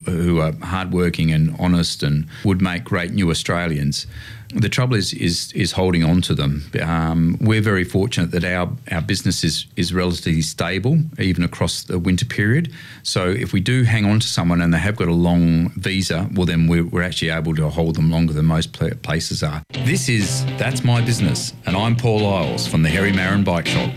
who are hardworking and honest and would make great new Australians. The trouble is holding on to them. We're very fortunate that our business is relatively stable, even across the winter period. So if we do hang on to someone and they have got a long visa, well, then we're actually able to hold them longer than most places are. That's My Business, and I'm Paul Isles from the Harry Marin Bike Shop.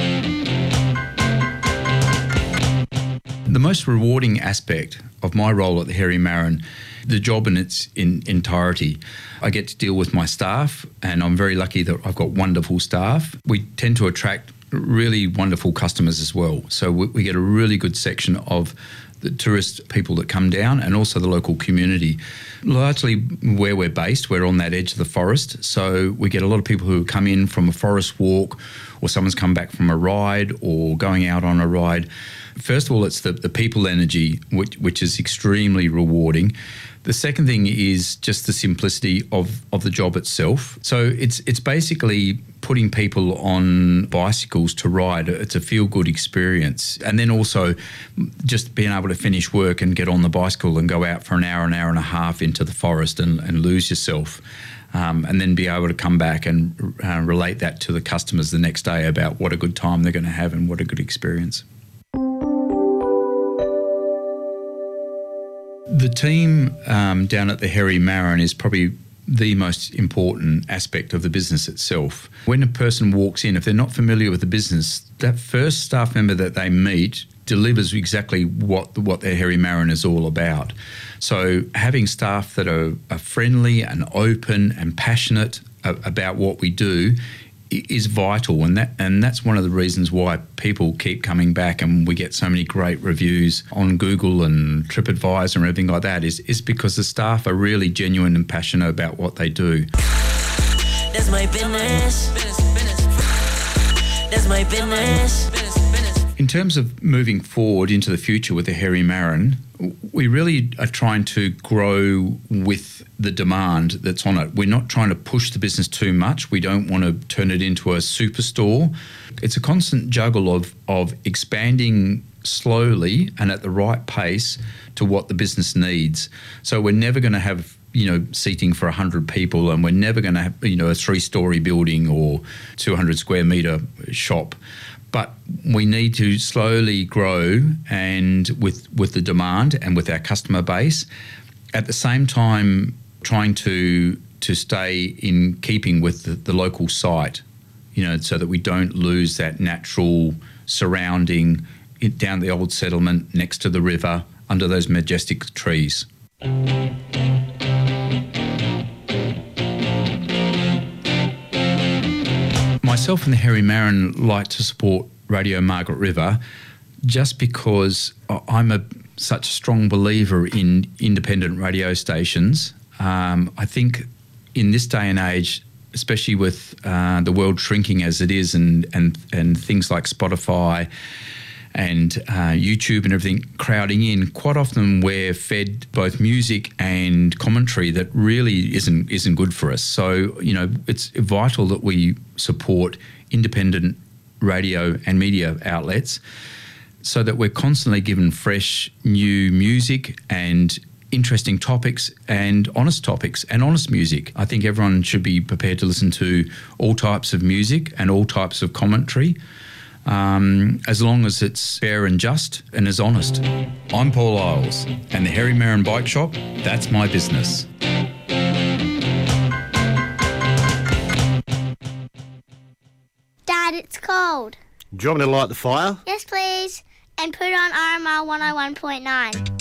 The most rewarding aspect of my role at the Harry Marin, the job in its entirety, I get to deal with my staff, and I'm very lucky that I've got wonderful staff. We tend to attract really wonderful customers as well. So we get a really good section of the tourist people that come down, and also the local community. Largely where we're based, we're on that edge of the forest. So we get a lot of people who come in from a forest walk, or someone's come back from a ride or going out on a ride. First of all, it's the people energy, which is extremely rewarding. The second thing is just the simplicity of the job itself. So it's basically putting people on bicycles to ride. It's a feel-good experience. And then also just being able to finish work and get on the bicycle and go out for an hour and a half into the forest and lose yourself. And then be able to come back and relate that to the customers the next day about what a good time they're going to have and what a good experience. The team down at the Harry Marin is probably the most important aspect of the business itself. When a person walks in, if they're not familiar with the business, that first staff member that they meet delivers exactly what the Harry Marin is all about. So having staff that are friendly and open and passionate about what we do is vital, and that's one of the reasons why people keep coming back, and we get so many great reviews on Google and TripAdvisor and everything like that is because the staff are really genuine and passionate about what they do. That's my business. That's my business. In terms of moving forward into the future with the Harry Marin, we really are trying to grow with the demand that's on it. We're not trying to push the business too much. We don't want to turn it into a superstore. It's a constant juggle of expanding slowly and at the right pace to what the business needs. So we're never going to have seating for 100 people, and we're never going to have a 3-story building or 200 square metre shop. But we need to slowly grow and with the demand and with our customer base, at the same time trying to stay in keeping with the local site, so that we don't lose that natural surrounding down the old settlement next to the river under those majestic trees. Myself and the Harry Marin like to support Radio Margaret River just because I'm such a strong believer in independent radio stations. I think in this day and age, especially with the world shrinking as it is, and things like Spotify and YouTube and everything crowding in, quite often we're fed both music and commentary that really isn't good for us. So, it's vital that we support independent radio and media outlets so that we're constantly given fresh new music and interesting topics and honest music. I think everyone should be prepared to listen to all types of music and all types of commentary, as long as it's fair and just and is honest. I'm Paul Isles, and the Harry Marin Bike Shop, that's my business. Dad, it's cold. Do you want me to light the fire? Yes, please. And put on RMR 101.9.